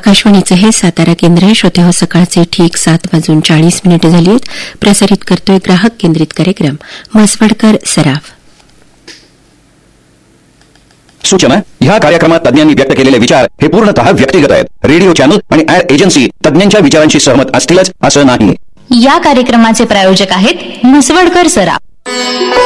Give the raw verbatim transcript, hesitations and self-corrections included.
आकाशवाणीचे हे सातारा केंद्र आहे. श्रोते हो, सकाळचे ठीक सात वाजून चाळीस मिनिटे झाली आहेत. प्रसारित करतोय ग्राहक केंद्रित कार्यक्रम म्हसवडकर सराफ. सूचना: ह्या कार्यक्रमात तज्ञांनी व्यक्त केलेले विचार हे पूर्णतः व्यक्तिगत आहेत. रेडिओ चॅनल आणि ऍड एजन्सी तज्ञांच्या विचारांशी सहमत असतीलच असं नाही. या कार्यक्रमाचे प्रायोजक आहेत म्हसवडकर सराफ.